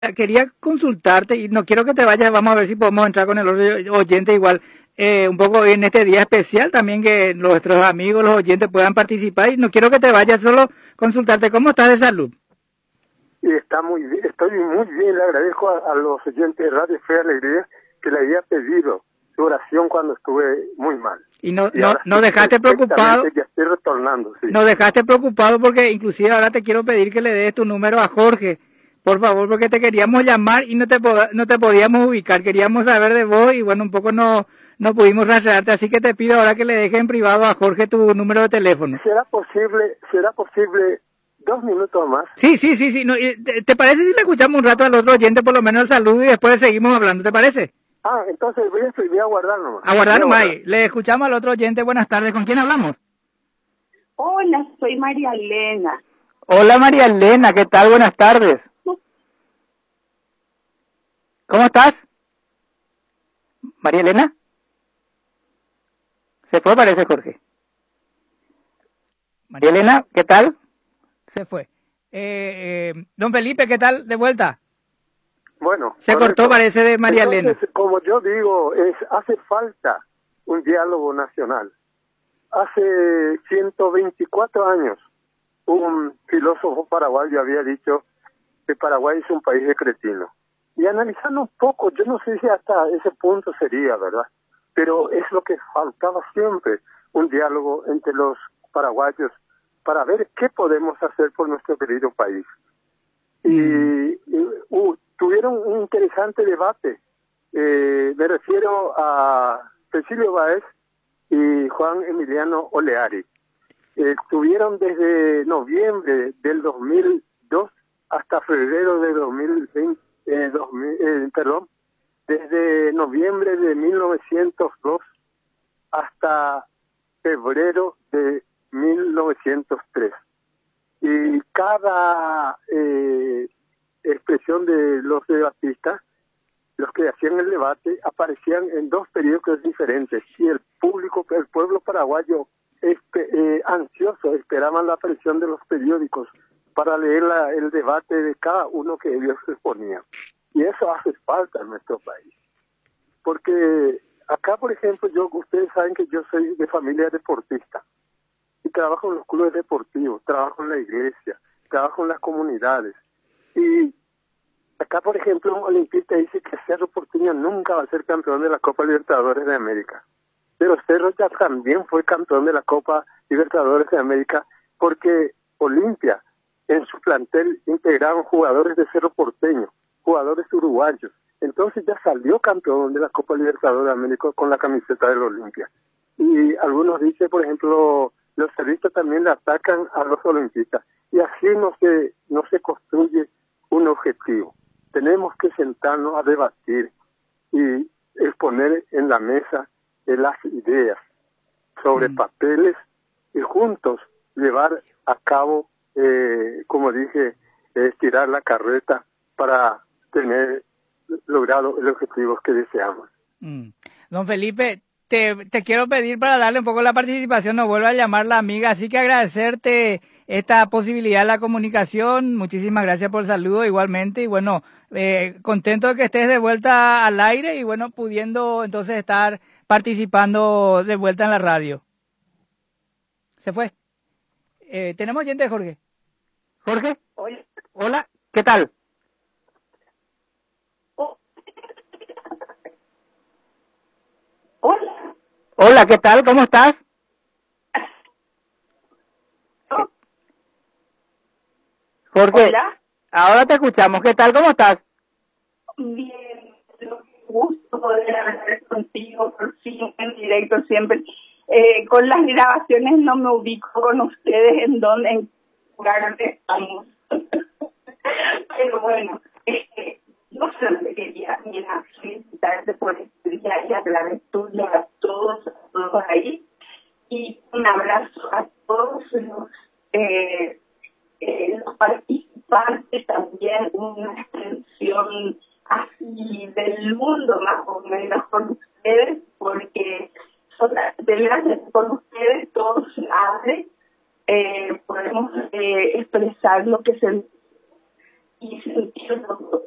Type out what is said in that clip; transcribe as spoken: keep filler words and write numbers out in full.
quería consultarte y no quiero que te vayas, vamos a ver si podemos entrar con el otro oyente igual, eh, un poco en este día especial también que nuestros amigos, los oyentes puedan participar y no quiero que te vayas, solo consultarte cómo estás de salud. Y está muy bien, estoy muy bien, le agradezco a, a los oyentes de Radio Fe y Alegría que le había pedido su oración cuando estuve muy mal. Y no, y no, no dejaste preocupado. Ya estoy retornando, sí. No dejaste preocupado porque inclusive ahora te quiero pedir que le des tu número a Jorge, por favor, porque te queríamos llamar y no te no te podíamos ubicar, queríamos saber de vos y bueno, un poco no no pudimos rastrearte, así que te pido ahora que le dejes en privado a Jorge tu número de teléfono. ¿Será posible, será posible dos minutos más? Sí, sí, sí, sí. No, ¿te, ¿Te parece si le escuchamos un rato al otro oyente, por lo menos el saludo y después seguimos hablando? ¿Te parece? Ah, entonces voy a, voy a guardar nomás. A guardar nomás. Le escuchamos al otro oyente. Buenas tardes. ¿Con quién hablamos? Hola, soy María Elena. Hola María Elena, ¿qué tal? Buenas tardes. ¿Cómo estás? María Elena. Se fue, parece, Jorge. María Elena, ¿qué tal? Se fue. Eh, eh, don Felipe, ¿qué tal? De vuelta. Bueno. Se cortó, parece, de María Elena. Como yo digo, es hace falta un diálogo nacional. Hace ciento veinticuatro años, un filósofo paraguayo había dicho que Paraguay es un país de cretinos. Y analizando un poco, yo no sé si hasta ese punto sería, ¿verdad? Pero es lo que faltaba siempre, un diálogo entre los paraguayos para ver qué podemos hacer por nuestro querido país. Y, y uh, tuvieron un interesante debate. Eh, me refiero a Cecilio Báez y Juan Emiliano Oleari. Eh, estuvieron desde noviembre del dos mil dos hasta febrero de dos mil veinte, eh, dos mil, eh, perdón, desde noviembre de mil novecientos dos hasta febrero de mil novecientos tres. Y cada eh, expresión de los debatistas, los que hacían el debate, aparecían en dos periódicos diferentes. Y el público, el pueblo paraguayo, este, eh, ansioso, esperaban la aparición de los periódicos para leer la, el debate de cada uno que ellos exponían. Y eso hace falta en nuestro país. Porque acá, por ejemplo, yo ustedes saben que yo soy de familia deportista. Y trabajo en los clubes deportivos, trabajo en la iglesia, trabajo en las comunidades. Y acá, por ejemplo, un olimpista dice que Cerro Porteño nunca va a ser campeón de la Copa Libertadores de América. Pero Cerro ya también fue campeón de la Copa Libertadores de América porque Olimpia, en su plantel, integraron jugadores de Cerro Porteño, jugadores uruguayos. Entonces ya salió campeón de la Copa Libertadores de América con la camiseta del Olimpia. Y algunos dicen, por ejemplo, los cerristas también le atacan a los olimpistas. Y así no se, no se construye un objetivo. Tenemos que sentarnos a debatir y exponer en la mesa las ideas sobre mm. papeles y juntos llevar a cabo, eh, como dije, estirar la carreta para tener logrado el objetivo que deseamos. Mm. Don Felipe, te, te quiero pedir para darle un poco la participación, nos vuelve a llamar la amiga, así que agradecerte esta posibilidad de la comunicación. Muchísimas gracias por el saludo igualmente y bueno, eh, contento de que estés de vuelta al aire y bueno, pudiendo entonces estar participando de vuelta en la radio. Se fue. Eh, ¿Tenemos oyente, Jorge? ¿Jorge? Hola. Hola, ¿qué tal? Oh. Hola. Hola, ¿qué tal? ¿Cómo estás? Oh. Jorge. Hola. Ahora te escuchamos. ¿Qué tal? ¿Cómo estás? Bien. Gusto poder hablar contigo por fin en directo siempre. Eh, con las grabaciones no me ubico con ustedes en dónde, en qué lugar estamos. Pero bueno, este, yo solamente quería, mira, felicitarte por este día y a través tuyo a todos, a todos ahí. Y un abrazo a todos los, eh, eh, los participantes también, una extensión así del mundo más o menos con ustedes, porque son gracias con ustedes todo se abre, eh, podemos eh, expresar lo que sentimos y sentirlo